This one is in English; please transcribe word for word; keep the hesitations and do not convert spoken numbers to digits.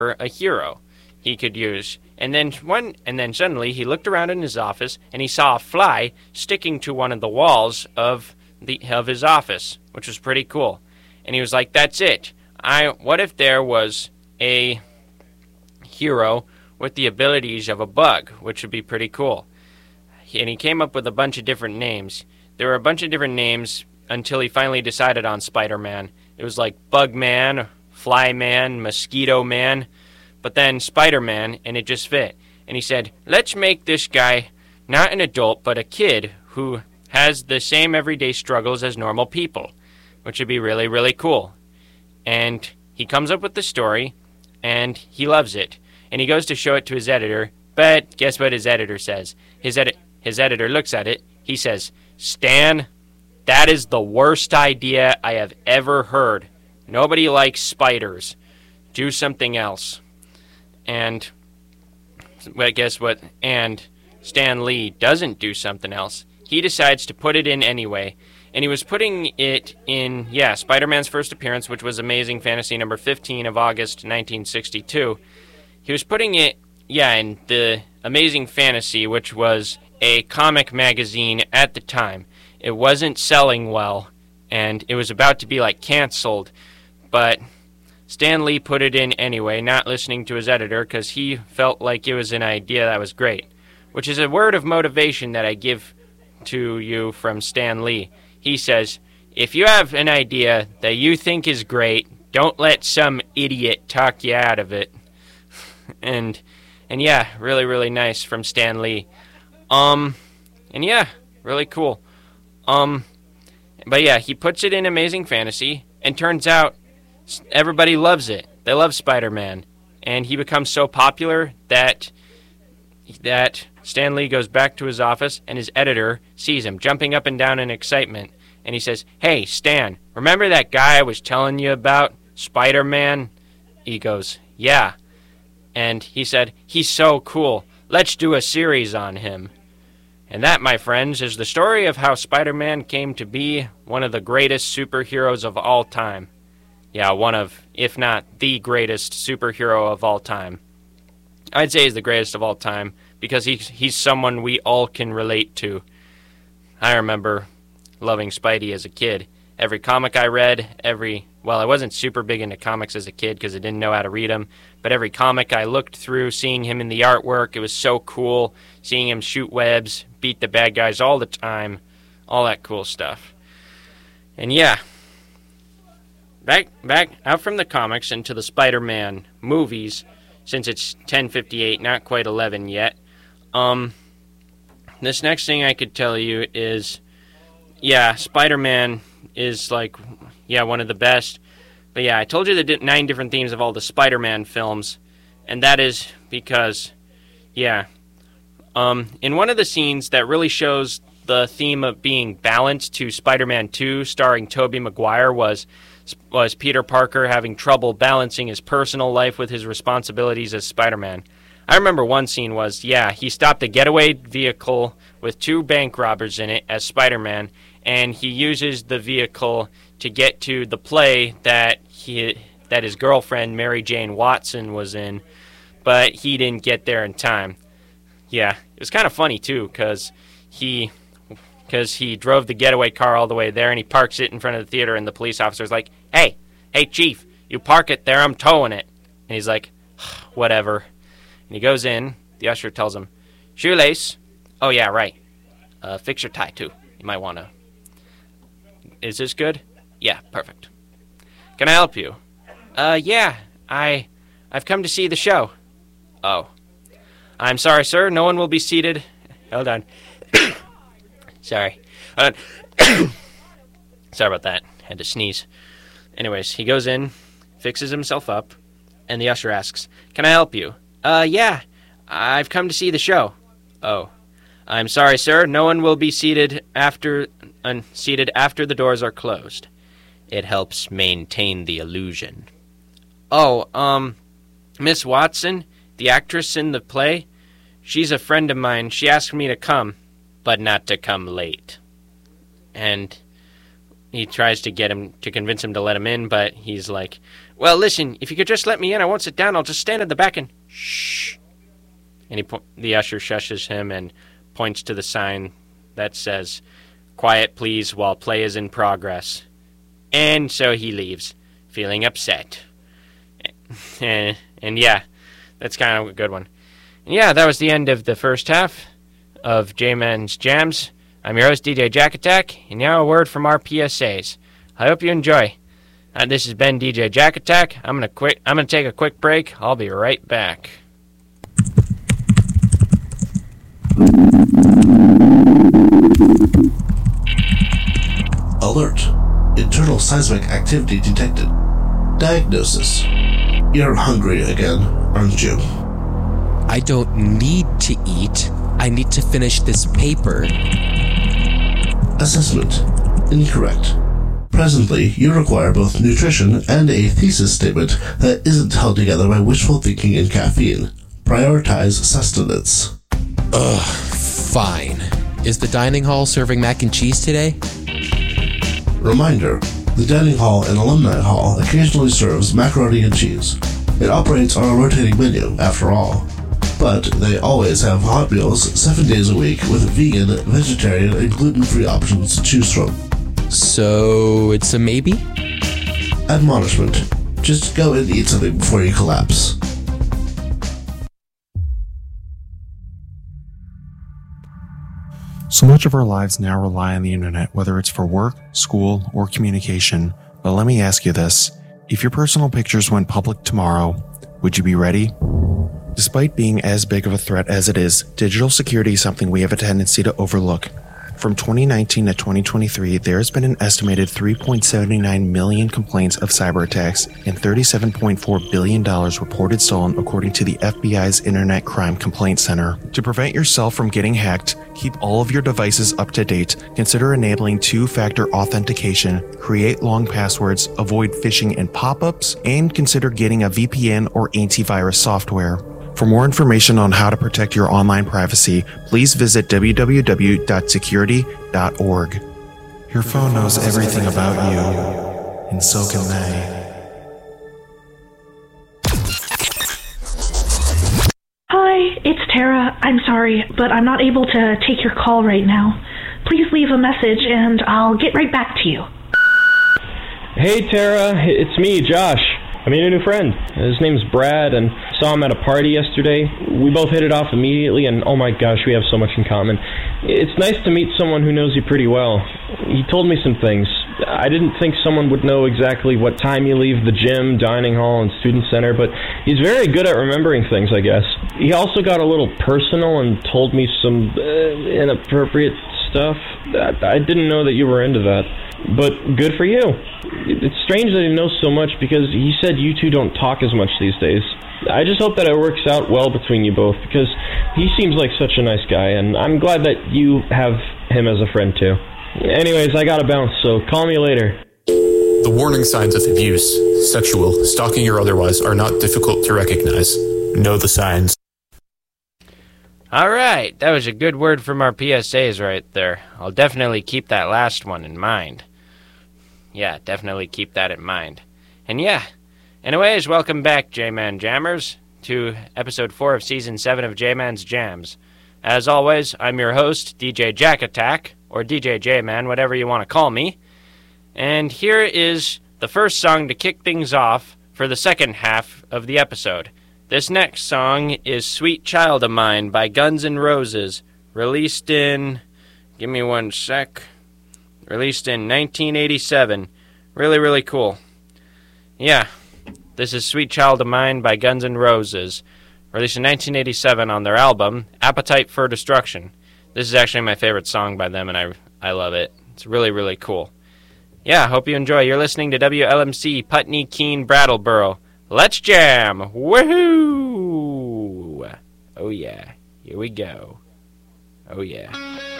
a hero he could use. And then one, and then suddenly he looked around in his office and he saw a fly sticking to one of the walls of the of his office, which was pretty cool. And he was like, "That's it. I. What if there was a hero with the abilities of a bug, which would be pretty cool?" And he came up with a bunch of different names. There were a bunch of different names until he finally decided on Spider-Man. It was like Bug-Man, Fly-Man, Mosquito-Man, but then Spider-Man, and it just fit. And he said, "Let's make this guy not an adult, but a kid who has the same everyday struggles as normal people," which would be really, really cool. And he comes up with the story, and he loves it. And he goes to show it to his editor, but guess what his editor says? His, edi- his editor looks at it. He says, "Stan, that is the worst idea I have ever heard. Nobody likes spiders. Do something else." And well, guess what? And Stan Lee doesn't do something else. He decides to put it in anyway. And he was putting it in, yeah, Spider-Man's first appearance, which was Amazing Fantasy number fifteen of August nineteen sixty-two. He was putting it, yeah, in the Amazing Fantasy, which was a comic magazine at the time. It wasn't selling well, and it was about to be, like, canceled. But Stan Lee put it in anyway, not listening to his editor, because he felt like it was an idea that was great. Which is a word of motivation that I give to you from Stan Lee. He says, if you have an idea that you think is great, don't let some idiot talk you out of it. and, and yeah, really, really nice from Stan Lee. Um, and yeah, really cool. Um, but yeah, he puts it in Amazing Fantasy, and turns out everybody loves it. They love Spider-Man. And he becomes so popular that that Stan Lee goes back to his office, and his editor sees him jumping up and down in excitement. And he says, "Hey, Stan, remember that guy I was telling you about, Spider-Man?" He goes, "Yeah." And he said, "He's so cool. Let's do a series on him." And that, my friends, is the story of how Spider-Man came to be one of the greatest superheroes of all time. Yeah, one of, if not the greatest superhero of all time. I'd say he's the greatest of all time because he's, he's someone we all can relate to. I remember loving Spidey as a kid. Every comic I read, every, well, I wasn't super big into comics as a kid because I didn't know how to read them, but every comic I looked through, seeing him in the artwork, it was so cool. Seeing him shoot webs, beat the bad guys all the time, all that cool stuff. And yeah, back back out from the comics into the Spider-Man movies, since it's ten fifty-eight, not quite eleven yet. Um, this next thing I could tell you is, yeah, Spider-Man is like, yeah, one of the best. But yeah, I told you the nine different themes of all the Spider-Man films, and that is because, yeah, um, in one of the scenes that really shows the theme of being balanced to Spider-Man two, starring Tobey Maguire, was was Peter Parker having trouble balancing his personal life with his responsibilities as Spider-Man. I remember one scene was, yeah, he stopped a getaway vehicle with two bank robbers in it as Spider-Man, and he uses the vehicle to get to the play that he that his girlfriend, Mary Jane Watson, was in, but he didn't get there in time. Yeah, it was kind of funny, too, because he... because he drove the getaway car all the way there, and he parks it in front of the theater, and the police officer's like, hey, hey, Chief, you park it there, I'm towing it. And he's like, whatever. And he goes in, the usher tells him, shoelace. Oh, yeah, right. Uh, fix your tie, too. You might want to. Is this good? Yeah, perfect. Can I help you? Uh, yeah, I, I've come to see the show. Oh. I'm sorry, sir, no one will be seated. Hold on. Sorry. Uh, sorry about that. Had to sneeze. Anyways, he goes in, fixes himself up, and the usher asks, can I help you? Uh, yeah. I've come to see the show. Oh. I'm sorry, sir. No one will be seated after uh, seated after the doors are closed. It helps maintain the illusion. Oh, um, Miss Watson, the actress in the play, she's a friend of mine. She asked me to come, but not to come late. And he tries to get him, to convince him to let him in, but he's like, Well, listen, if you could just let me in, I won't sit down. I'll just stand in the back and shh. And he po- the usher shushes him and points to the sign that says, quiet, please, while play is in progress. And so he leaves, feeling upset. and, and yeah, that's kind of a good one. And yeah, that was the end of the first half of J-Man's Jams. I'm your host, D J Jack Attack, and now a word from our P S As. I hope you enjoy. Uh, this has been D J Jack Attack. I'm gonna quit. I'm gonna take a quick break. I'll be right back. Alert. Internal seismic activity detected. Diagnosis. You're hungry again, aren't you? I don't need to eat. I need to finish this paper. Assessment. Incorrect. Presently, you require both nutrition and a thesis statement that isn't held together by wishful thinking and caffeine. Prioritize sustenance. Ugh, fine. Is the dining hall serving mac and cheese today? Reminder, the dining hall and alumni hall occasionally serves macaroni and cheese. It operates on a rotating menu, after all. But they always have hot meals seven days a week with vegan, vegetarian, and gluten-free options to choose from. So, it's a maybe? Admonishment. Just go and eat something before you collapse. So much of our lives now rely on the internet, whether it's for work, school, or communication. But let me ask you this. If your personal pictures went public tomorrow, would you be ready? Despite being as big of a threat as it is, digital security is something we have a tendency to overlook. From twenty nineteen to twenty twenty-three, there has been an estimated three point seven nine million complaints of cyber attacks and thirty-seven point four billion dollars reported stolen according to the F B I's Internet Crime Complaint Center. To prevent yourself from getting hacked, keep all of your devices up to date, consider enabling two-factor authentication, create long passwords, avoid phishing and pop-ups, and consider getting a V P N or antivirus software. For more information on how to protect your online privacy, please visit w w w dot security dot org. Your phone knows everything about you, and so can they. Hi, it's Tara. I'm sorry, but I'm not able to take your call right now. Please leave a message and I'll get right back to you. Hey Tara, it's me, Josh. I made a new friend. His name's Brad, and saw him at a party yesterday. We both hit it off immediately, and oh my gosh, we have so much in common. It's nice to meet someone who knows you pretty well. He told me some things. I didn't think someone would know exactly what time you leave the gym, dining hall, and student center, but he's very good at remembering things, I guess. He also got a little personal and told me some uh, inappropriate stuff. I didn't know that you were into that. But good for you. It's strange that he knows so much because he said you two don't talk as much these days. I just hope that it works out well between you both because he seems like such a nice guy, and I'm glad that you have him as a friend too. Anyways, I gotta bounce, so call me later. The warning signs of abuse, sexual, stalking, or otherwise are not difficult to recognize. Know the signs. All right, that was a good word from our P S As right there. I'll definitely keep that last one in mind. Yeah, definitely keep that in mind. And yeah, anyways, welcome back, J-Man Jammers, to episode four of season seven of J-Man's Jams. As always, I'm your host, D J Jack Attack, or D J J-Man, whatever you want to call me. And here is the first song to kick things off for the second half of the episode. This next song is Sweet Child of Mine by Guns N' Roses, released in, give me one sec, released in nineteen eighty-seven. Really, really cool. Yeah, this is Sweet Child of Mine by Guns N' Roses, released in nineteen eighty-seven on their album, Appetite for Destruction. This is actually my favorite song by them, and I, I love it. It's really, really cool. Yeah, hope you enjoy. You're listening to W L M C Putney Keene Brattleboro. Let's jam! Woohoo! Oh yeah, here we go. Oh yeah.